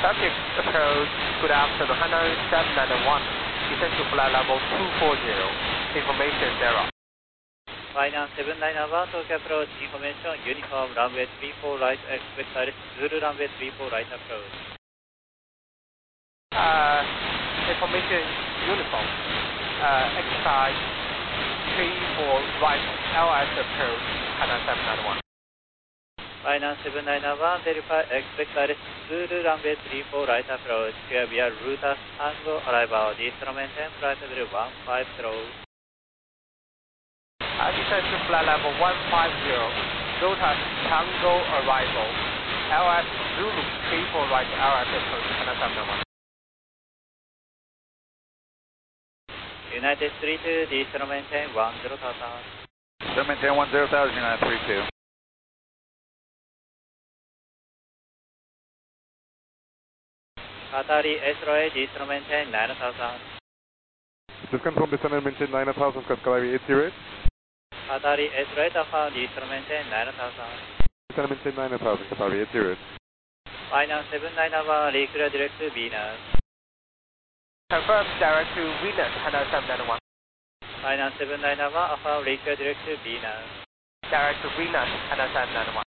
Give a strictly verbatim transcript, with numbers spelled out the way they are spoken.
Subject approach, good afternoon, Hanoi seven nine one, descend to flight level two four zero, information zero. Final seven nine one, Tokyo approach, information, uniform, runway three four right, expect direct, Zulu runway three four right approach. Uh, information uniform, uh, exercise three four right, L S approach, Hanoi seven nine one. Final seven nine one, verify, expect direct, Zulu runway three four right approach, here we are route as Tango arrival, distance maintain, flight level one five zero. Uh, descend to flight level one five zero, route as Tango arrival, L S Zulu three four right, L S approach, Hanoi seven nine one. United three two, distance maintain one zero thousand. Distance maintain one zero thousand, United three two. Qatari S-Ray, distance maintain nine thousand. Just confirm descend and maintain nine thousand, Qatari eight zero eight. Qatari S-Ray, Alpha, distance maintain nine thousand. Descend and maintain nine thousand, Qatari eight zero eight. Final seven nine one, reclear direct to Venus. Confirm direct to Venus, Hanoi seven nine one. Final seven nine one, Alpha, reclear direct to Venus. Direct to Venus, Hanoi seven nine one.